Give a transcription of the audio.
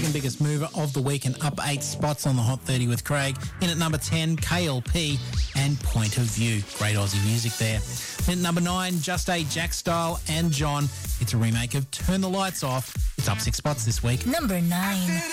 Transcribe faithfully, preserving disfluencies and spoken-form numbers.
second biggest mover of the week and up eight spots on the Hot thirty with Craig. In at number ten, K L P and Point of View. Great Aussie music there. In at number nine, Just A, Jack Style and John. It's a remake of Turn the Lights Off. It's up six spots this week. Number nine.